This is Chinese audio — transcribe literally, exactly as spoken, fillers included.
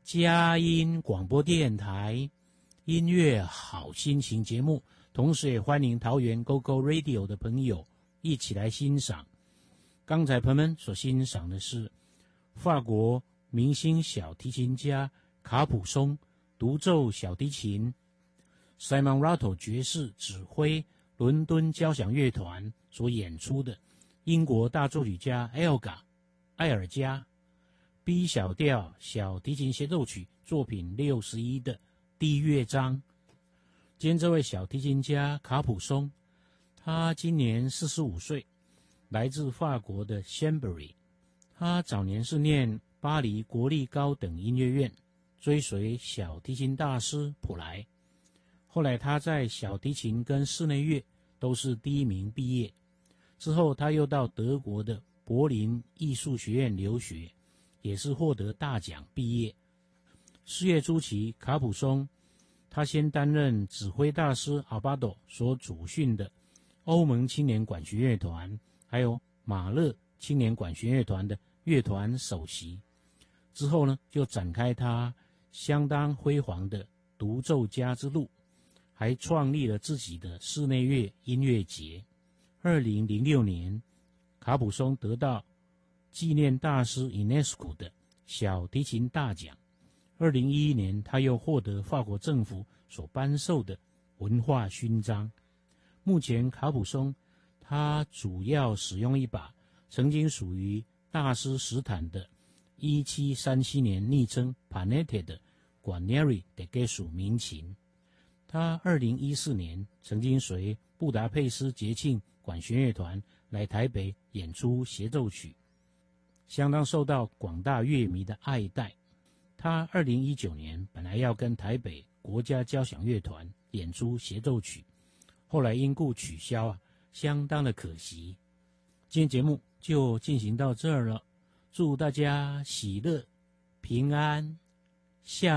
佳音广播电台音乐好心情节目，同时也欢迎桃园 Go Go Radio 的朋友一起来欣赏。刚才朋友们所欣赏的是法国明星小提琴家卡普松独奏小提琴， Simon Rattle 爵士指挥伦敦交响乐团所演出的英国大作曲家 Elgar 艾尔加 B 小调小提琴协奏曲作品六十一的第一乐章。今天这位小提琴家卡普松，他今年四十五岁，来自法国的 Chambéry。 他早年是念巴黎国立高等音乐院，追随小提琴大师普莱。后来他在小提琴跟室内乐都是第一名毕业，之后他又到德国的柏林艺术学院留学，也是获得大奖毕业。事业初期，卡普松他先担任指挥大师阿巴多所主训的欧盟青年管弦乐团，还有马勒青年管弦乐团的乐团首席。之后呢，就展开他相当辉煌的独奏家之路，还创立了自己的室内乐音乐节。二零零六年，卡普松得到纪念大师 UNESCO 的小提琴大奖。二零一一年，他又获得法国政府所颁授的文化勋章。目前卡普松他主要使用一把曾经属于大师史坦的一七三七年昵称 Panette 的 Guarneri 的给属民琴。他二零一四年曾经随布达佩斯节庆管弦乐团来台北演出协奏曲，相当受到广大乐迷的爱戴。他二零一九年本来要跟台北国家交响乐团演出协奏曲，后来因故取消啊，相当的可惜。今天节目就进行到这儿了，祝大家喜乐平安，下